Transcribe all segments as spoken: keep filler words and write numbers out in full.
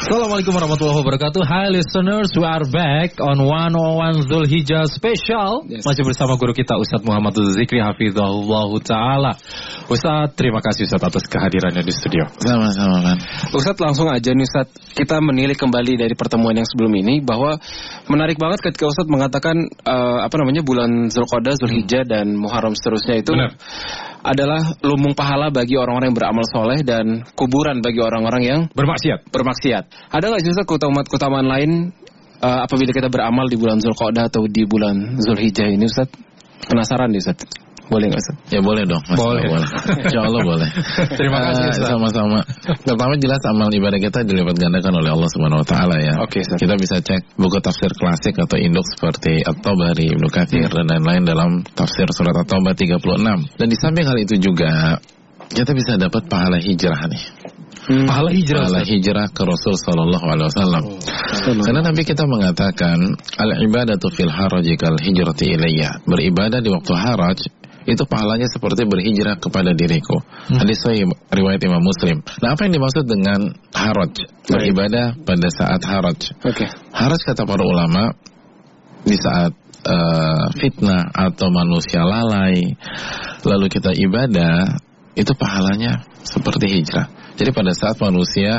Assalamualaikum warahmatullahi wabarakatuh. Hi listeners, we are back on one oh one Zulhijjah Special. Yes. Masih bersama guru kita Ustadz Muhammad Dzikri Hafizahullah Ta'ala. Ustadz, terima kasih Ustadz atas kehadirannya di studio. Sama-sama kan. Ustadz, langsung aja nih Ustadz, kita menilik kembali dari pertemuan yang sebelum ini bahwa menarik banget ketika Ustadz mengatakan uh, apa namanya bulan Zulqa'dah, Zulhijjah dan Muharram seterusnya itu Benar. adalah lumbung pahala bagi orang-orang yang beramal soleh dan kuburan bagi orang-orang yang bermaksiat. Bermaksiat. Ada nggak sih Ustaz keutamaan-keutamaan lain uh, apabila kita beramal di bulan Zulqa'dah atau di bulan Zulhijjah ini Ustaz? Penasaran nih Ustaz. Boleh nggak Ustaz? Ya boleh dong. Mas, boleh. boleh. Insya Allah boleh. Terima kasih Ustaz. Uh, sama-sama. Pertama jelas amal ibadah kita dilipat gandakan oleh Allah Subhanahu Wa Taala ya. Oke. Okay, kita bisa cek buku tafsir klasik atau induk seperti At-Tabari, Ibnu Katsir dan lain-lain dalam tafsir surat At-Taubah tiga puluh enam. Dan di samping hal itu juga kita bisa dapat pahala hijrah nih. Hmm. Pahala hijrah, pahala hijrah ke Rasul Sallallahu Alaihi Wasallam. Oh. Karena Nabi kita mengatakan al ibadatu fil haraji kal hijrati ilayya. Beribadah di waktu haraj itu pahalanya seperti berhijrah kepada diriku. Hmm. Hadis sahih riwayat Imam Muslim. Nah, apa yang dimaksud dengan haraj? Beribadah pada saat haraj. Oke. Okay. Haraj kata para ulama di saat uh, fitnah atau manusia lalai, lalu kita ibadah, itu pahalanya seperti hijrah. Jadi pada saat manusia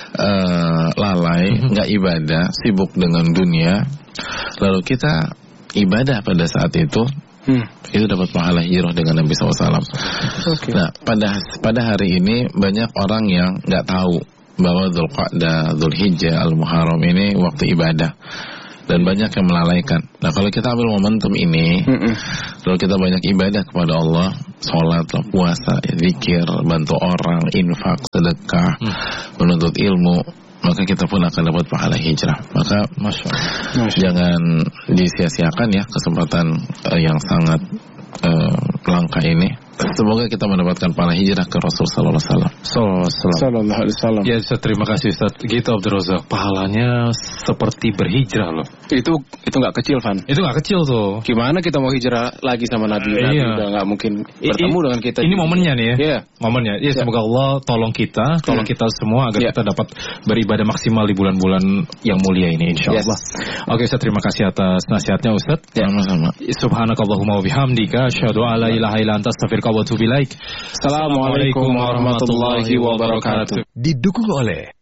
uh, lalai, nggak mm-hmm. ibadah, sibuk dengan dunia, lalu kita ibadah pada saat itu, hmm. itu dapat pahala hijrah dengan Nabi shallallahu alaihi wasallam. Okay. Nah, pada pada hari ini banyak orang yang nggak tahu bahwa Zulqa'dah, Zulhijjah, Al-Muharram ini waktu ibadah. Dan banyak yang melalaikan. Nah, kalau kita ambil momentum ini, mm-mm. lalu kita banyak ibadah kepada Allah, sholat, puasa, zikir, bantu orang, infak, sedekah, mm. menuntut ilmu, maka kita pun akan dapat pahala hijrah. Maka Masya Allah. Masya. Jangan disia-siakan ya kesempatan uh, yang sangat uh, langka ini. Semoga kita mendapatkan pahala hijrah ke Rasul Sallallahu Alaihi Wasallam. Ya, Ustaz, terima kasih Ustaz. Gitu Abdul Razak. Pahalanya seperti berhijrah loh. Itu itu nggak kecil, Van. Itu nggak kecil tuh. Gimana kita mau hijrah lagi sama Nabi? Uh, Nabi iya. udah nggak mungkin bertemu I, dengan kita. Ini momennya nih ya. Yeah. Momennya. Ya, semoga Allah tolong kita, tolong yeah. kita semua agar yeah. kita dapat beribadah maksimal di bulan-bulan yang mulia ini, insya Allah. Yes. Oke, Ustaz, terima kasih atas nasihatnya, Ustaz. Ya, sama-sama. Subhanakallahumma wa bihamdika, asyhadu an la ilaha illa anta, astaghfiruka wa atubu ilaik. Assalamualaikum warahmatullahi wabarakatuh. Didukung oleh